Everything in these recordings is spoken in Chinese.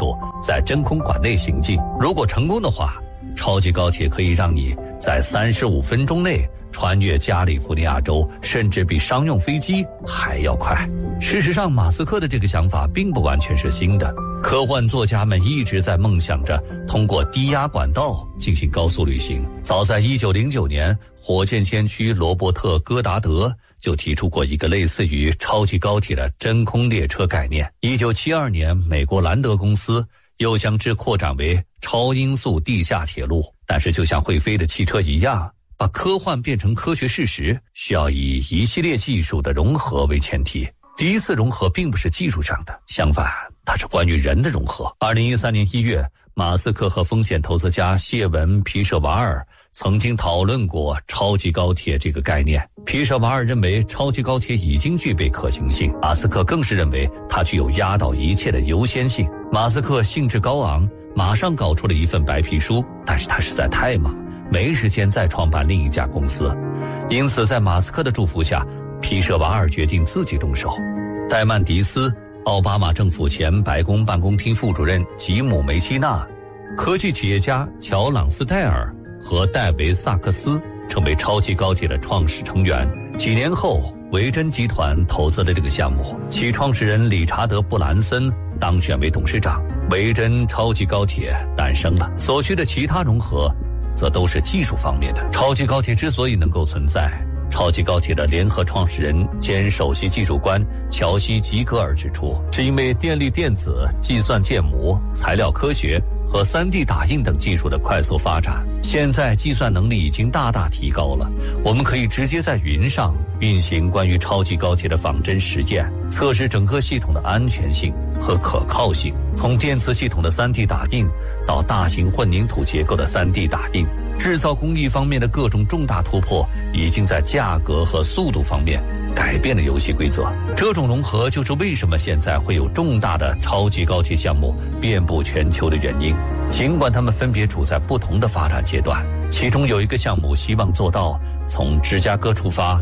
度在真空管内行进。如果成功的话，超级高铁可以让你在35分钟内穿越加利福尼亚州，甚至比商用飞机还要快。事实上，马斯克的这个想法并不完全是新的，科幻作家们一直在梦想着通过低压管道进行高速旅行。早在1909年，火箭先驱罗伯特·戈达德就提出过一个类似于超级高铁的真空列车概念。1972年，美国兰德公司又将之扩展为超音速地下铁路。但是就像会飞的汽车一样，把科幻变成科学事实，需要以一系列技术的融合为前提。第一次融合并不是技术上的，相反，它是关于人的融合。2013年1月，马斯克和风险投资家谢文·皮舍瓦尔曾经讨论过超级高铁这个概念。皮舍瓦尔认为超级高铁已经具备可行性，马斯克更是认为它具有压倒一切的优先性。马斯克兴致高昂，马上搞出了一份白皮书，但是他实在太忙，没时间再创办另一家公司。因此在马斯克的祝福下，皮舍瓦尔决定自己动手。戴曼迪斯、奥巴马政府前白宫办公厅副主任吉姆·梅西纳、科技企业家乔·朗斯戴尔和戴维·萨克斯成为超级高铁的创始成员。几年后，维珍集团投资了这个项目，其创始人理查德·布兰森当选为董事长，维珍超级高铁诞生了。所需的其他融合则都是技术方面的。超级高铁之所以能够存在，超级高铁的联合创始人兼首席技术官乔西·吉格尔指出，是因为电力电子、计算建模、材料科学和 3D 打印等技术的快速发展。现在计算能力已经大大提高了，我们可以直接在云上运行关于超级高铁的仿真实验，测试整个系统的安全性和可靠性。从电磁系统的 3D 打印到大型混凝土结构的 3D 打印，制造工艺方面的各种重大突破已经在价格和速度方面改变了游戏规则。这种融合就是为什么现在会有重大的超级高铁项目遍布全球的原因。尽管他们分别处在不同的发展阶段，其中有一个项目希望做到从芝加哥出发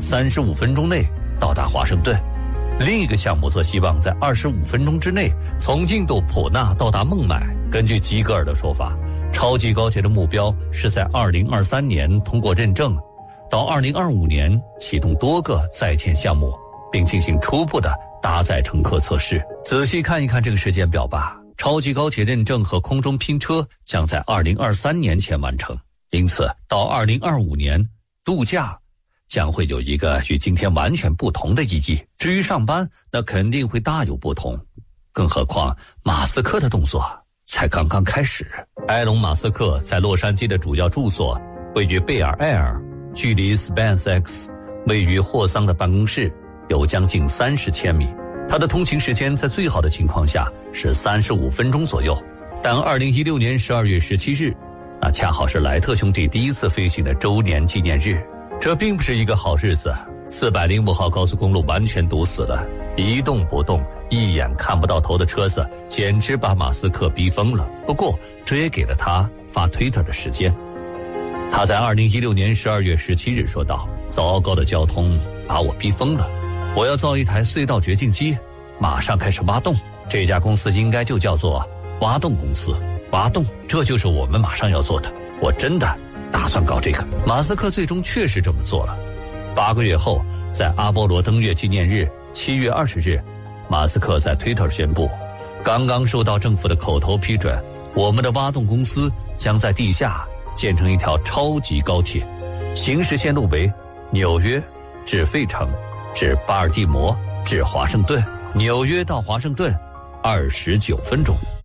35分钟内到达华盛顿，另一个项目则希望在25分钟之内从印度普纳到达孟买。根据吉格尔的说法，超级高铁的目标是在2023年通过认证，到2025年启动多个在建项目，并进行初步的搭载乘客测试。仔细看一看这个时间表吧，超级高铁认证和空中拼车将在2023年前完成，因此到2025年度假将会有一个与今天完全不同的意义。至于上班，那肯定会大有不同，更何况马斯克的动作才刚刚开始。埃隆·马斯克在洛杉矶的主要住所位于贝尔艾尔，距离 SpaceX 位于霍桑的办公室有将近30千米。他的通勤时间在最好的情况下是35分钟左右。但2016年12月17日，那恰好是莱特兄弟第一次飞行的周年纪念日。这并不是一个好日子，405号高速公路完全堵死了，一动不动，一眼看不到头的车子简直把马斯克逼疯了。不过这也给了他发推特的时间。他在2016年12月17日说道，糟糕的交通把我逼疯了，我要造一台隧道掘进机，马上开始挖洞。这家公司应该就叫做挖洞公司。挖洞，这就是我们马上要做的，我真的打算搞这个。马斯克最终确实这么做了。8个月后，在阿波罗登月纪念日7月20日，马斯克在推特宣布，刚刚收到政府的口头批准，我们的挖洞公司将在地下建成一条超级高铁，行驶线路为纽约至费城至巴尔的摩至华盛顿，纽约到华盛顿29分钟。